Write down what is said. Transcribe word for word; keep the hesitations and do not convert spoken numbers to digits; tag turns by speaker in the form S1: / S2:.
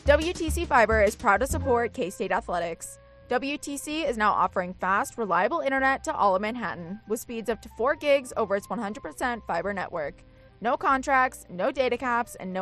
S1: W T C Fiber is proud to support K-State Athletics. W T C is now offering fast, reliable internet to all of Manhattan with speeds up to four gigs over its one hundred percent fiber network. No contracts, no data caps, and no